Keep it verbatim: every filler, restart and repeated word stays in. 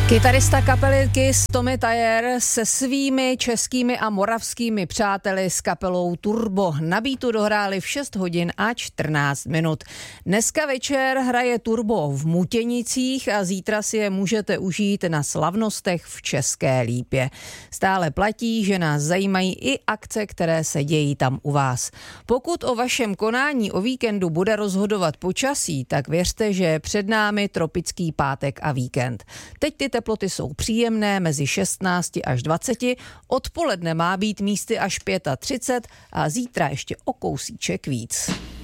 Kytarista kapely Kiss Tommy Thayer se svými českými a moravskými přáteli s kapelou Turbo na beatu dohráli v šest hodin a čtrnáct minut. Dneska večer hraje Turbo v Mutěnicích a zítra si je můžete užít na slavnostech v České Lípě. Stále platí, že nás zajímají i akce, které se dějí tam u vás. Pokud o vašem konání o víkendu bude rozhodovat počasí, tak věřte, že je před námi tropický pátek a víkend. Teď ty teploty jsou příjemné, mezi šestnáct až dvacet, odpoledne má být místy až třicet pět a zítra ještě o kousíček víc.